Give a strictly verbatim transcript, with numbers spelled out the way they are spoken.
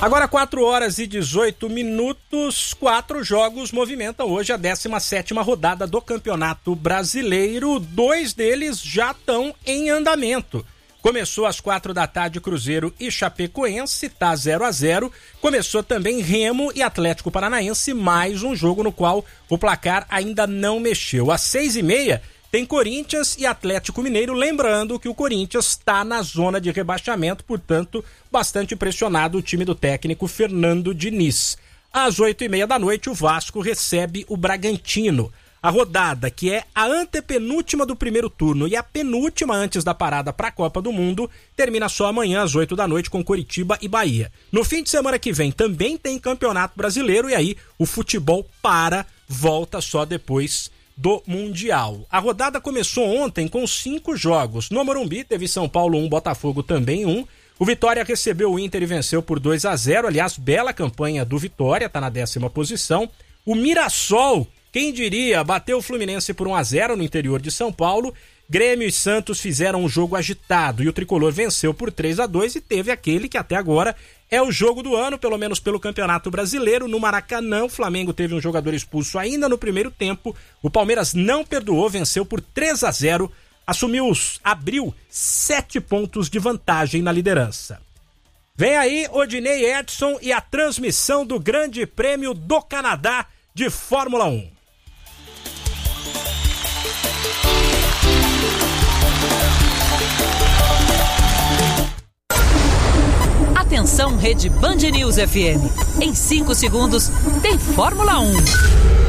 Agora quatro horas e dezoito minutos, quatro jogos movimentam hoje a décima sétima rodada do Campeonato Brasileiro, dois deles já estão em andamento. Começou às quatro da tarde Cruzeiro e Chapecoense, tá zero a zero. Começou também Remo e Atlético Paranaense, mais um jogo no qual o placar ainda não mexeu. Às seis e meia tem Corinthians e Atlético Mineiro, lembrando que o Corinthians está na zona de rebaixamento, portanto, bastante pressionado o time do técnico Fernando Diniz. Às oito e meia da noite, o Vasco recebe o Bragantino. A rodada, que é a antepenúltima do primeiro turno e a penúltima antes da parada para a Copa do Mundo, termina só amanhã às oito da noite com Coritiba e Bahia. No fim de semana que vem também tem Campeonato Brasileiro e aí o futebol para, volta só depois do Mundial. A rodada começou ontem com cinco jogos. No Morumbi teve São Paulo um, Botafogo também um. O Vitória recebeu o Inter e venceu por dois a zero. Aliás, bela campanha do Vitória, tá na décima posição. O Mirassol, quem diria, bateu o Fluminense por um a zero no interior de São Paulo. Grêmio e Santos fizeram um jogo agitado e o Tricolor venceu por três a dois e teve aquele que até agora é o jogo do ano, pelo menos pelo Campeonato Brasileiro. No Maracanã, o Flamengo teve um jogador expulso ainda no primeiro tempo. O Palmeiras não perdoou, venceu por três a zero, assumiu, abriu sete pontos de vantagem na liderança. Vem aí Odinei Edson e a transmissão do Grande Prêmio do Canadá de Fórmula um. Atenção, Rede Band News F M. Em cinco segundos, tem Fórmula um.